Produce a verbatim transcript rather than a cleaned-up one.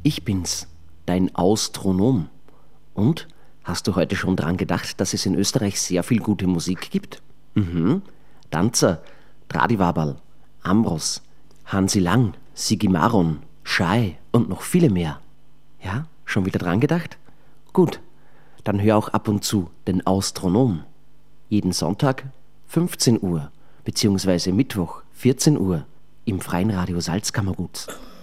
Ich bin's, dein Austronom. Und? Hast du heute schon dran gedacht, dass es in Österreich sehr viel gute Musik gibt? Mhm. Danzer, Tradivaberl, Ambros, Hansi Lang, Sigi Maron, Schei und noch viele mehr. Ja, schon wieder dran gedacht? Gut, dann hör auch ab und zu den Austronom. Jeden Sonntag fünfzehn Uhr, beziehungsweise Mittwoch vierzehn Uhr im Freien Radio Salzkammergut.